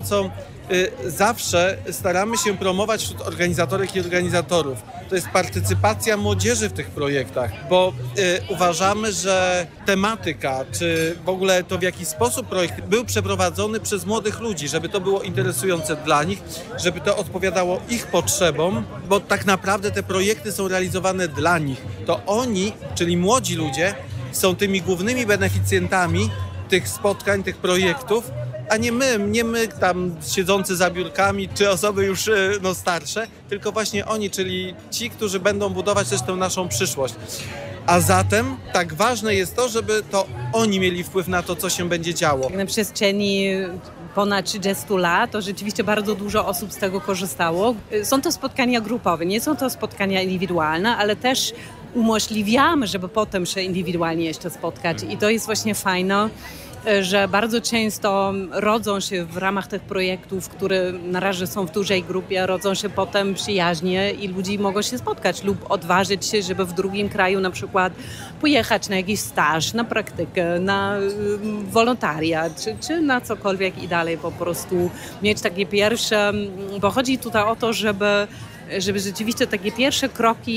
co zawsze staramy się promować wśród organizatorek i organizatorów. To jest partycypacja młodzieży w tych projektach, bo uważamy, że tematyka, czy w ogóle to w jaki sposób projekt był przeprowadzony przez młodych ludzi, żeby to było interesujące dla nich, żeby to odpowiadało ich potrzebom, bo tak naprawdę te projekty są realizowane dla nich. To oni, czyli młodzi ludzie, są tymi głównymi beneficjentami tych spotkań, tych projektów, a nie my tam siedzący za biurkami, czy osoby już starsze, tylko właśnie oni, czyli ci, którzy będą budować też tę naszą przyszłość. A zatem tak ważne jest to, żeby to oni mieli wpływ na to, co się będzie działo. Na przestrzeni ponad 30 lat to rzeczywiście bardzo dużo osób z tego korzystało. Są to spotkania grupowe, nie są to spotkania indywidualne, ale też umożliwiamy, żeby potem się indywidualnie jeszcze spotkać i to jest właśnie fajne, że bardzo często rodzą się w ramach tych projektów, które na razie są w dużej grupie, rodzą się potem przyjaźnie i ludzie mogą się spotkać lub odważyć się, żeby w drugim kraju na przykład pojechać na jakiś staż, na praktykę, na wolontariat, czy na cokolwiek i dalej po prostu mieć takie pierwsze, bo chodzi tutaj o to, żeby rzeczywiście takie pierwsze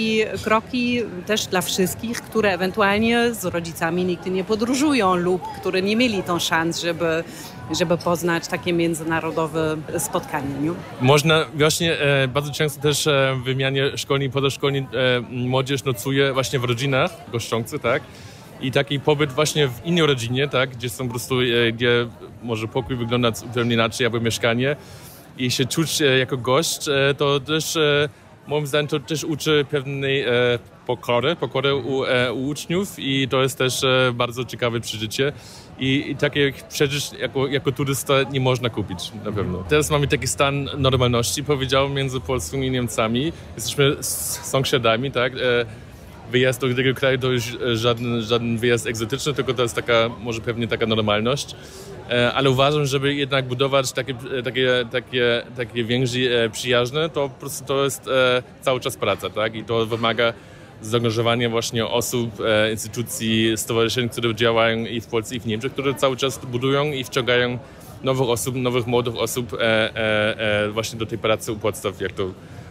kroki też dla wszystkich, które ewentualnie z rodzicami nigdy nie podróżują lub które nie mieli tą szans, żeby poznać takie międzynarodowe spotkanie. Nie? Można właśnie bardzo często też w wymianie szkolnej i pozaszkolnej młodzież nocuje właśnie w rodzinach goszczących, tak? I taki pobyt właśnie w innej rodzinie, tak? Gdzie są po prostu, gdzie może pokój wygląda zupełnie inaczej, albo mieszkanie. I się czuć jako gość, to też moim zdaniem to też uczy pewnej pokory u uczniów i to jest też bardzo ciekawe przeżycie. I takie przeżyć jako turysta nie można kupić na pewno. Teraz mamy taki stan normalności, powiedziałem, między Polską i Niemcami. Jesteśmy sąsiadami, tak? Wyjazd do tego kraju to już żaden wyjazd egzotyczny, tylko to jest może pewnie taka normalność. Ale uważam, żeby jednak budować takie więzi przyjazne, to po prostu to jest cały czas praca, tak? I to wymaga zaangażowania właśnie osób, instytucji, stowarzyszeń, które działają i w Polsce, i w Niemczech, które cały czas budują i wciągają nowych osób, nowych młodych osób właśnie do tej pracy u podstaw, jak to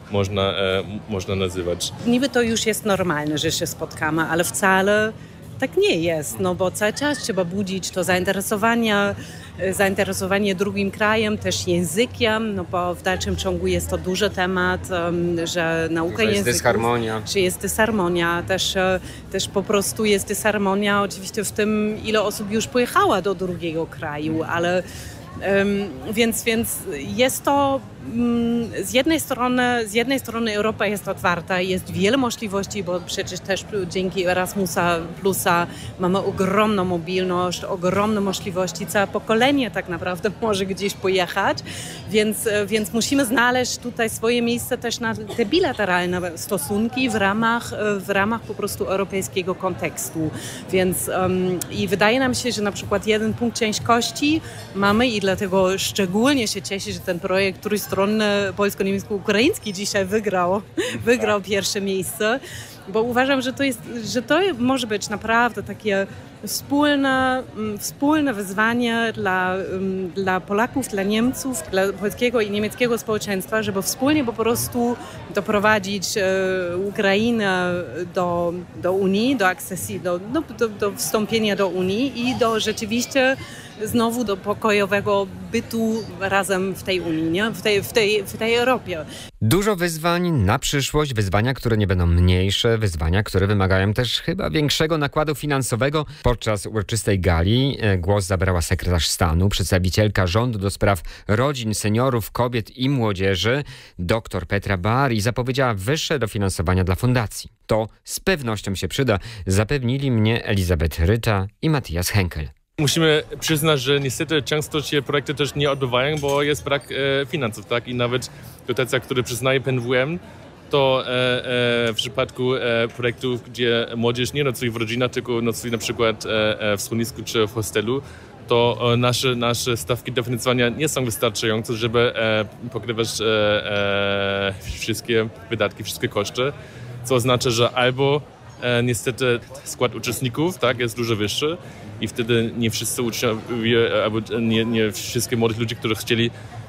można nazywać. Niby to już jest normalne, że się spotkamy, ale wcale tak nie jest, no bo cały czas trzeba budzić to zainteresowanie drugim krajem, też językiem, no bo w dalszym ciągu jest to duży temat, że nauka języków, jest dysharmonia, też po prostu jest dysharmonia oczywiście w tym, ile osób już pojechała do drugiego kraju, ale więc jest to z jednej strony Europa jest otwarta, jest wiele możliwości, bo przecież też dzięki Erasmusa Plusa mamy ogromną mobilność, ogromne możliwości, całe pokolenie tak naprawdę może gdzieś pojechać, więc musimy znaleźć tutaj swoje miejsce też na te bilateralne stosunki w ramach po prostu europejskiego kontekstu, więc i wydaje nam się, że na przykład jeden punkt ciężkości mamy i dlatego szczególnie się cieszę, że ten projekt trójstronny polsko-niemiecko-ukraiński dzisiaj wygrał pierwsze miejsce, bo uważam, że to może być naprawdę takie wspólne wyzwanie dla Polaków, dla Niemców, dla polskiego i niemieckiego społeczeństwa, żeby wspólnie po prostu doprowadzić Ukrainę do Unii, do akcesji, do wstąpienia do Unii i do rzeczywiście znowu do pokojowego bytu razem w tej Unii, nie? W tej Europie. Dużo wyzwań na przyszłość, wyzwania, które nie będą mniejsze, wyzwania, które wymagają też chyba większego nakładu finansowego. Podczas uroczystej gali głos zabrała sekretarz stanu, przedstawicielka rządu do spraw rodzin, seniorów, kobiet i młodzieży, dr Petra Bar, i zapowiedziała wyższe dofinansowania dla fundacji. To z pewnością się przyda, zapewnili mnie Elizabeth Ryta i Matthias Henkel. Musimy przyznać, że niestety często się projekty też nie odbywają, bo jest brak finansów, tak? I nawet dotacja, które przyznaje PNWM, to w przypadku projektów, gdzie młodzież nie nocuje w rodzinach, tylko nocuje na przykład w schronisku czy w hostelu, to nasze stawki dofinansowania nie są wystarczające, żeby pokrywać wszystkie wydatki, wszystkie koszty, co oznacza, że albo niestety skład uczestników, tak, jest dużo wyższy i wtedy nie wszyscy uczniowie, albo nie wszystkie młodych ludzi, którzy chcieli